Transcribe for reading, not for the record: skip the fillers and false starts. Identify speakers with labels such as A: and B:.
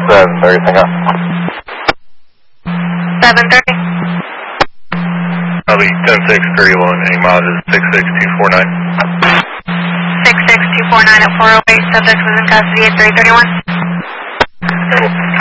A: 730, hang on.
B: 730.
C: I'll be 10631, any mileage is 66249.
B: 66249 at 408, subject was in custody at 331.